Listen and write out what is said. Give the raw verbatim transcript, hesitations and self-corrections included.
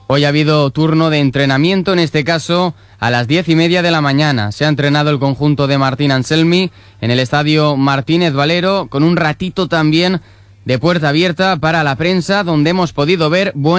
Hoy ha habido turno de entrenamiento, en este caso a las diez y media de la mañana. Se ha entrenado el conjunto de Martín Anselmi en el estadio Martínez Valero, con un ratito también de puerta abierta para la prensa, donde hemos podido ver buenas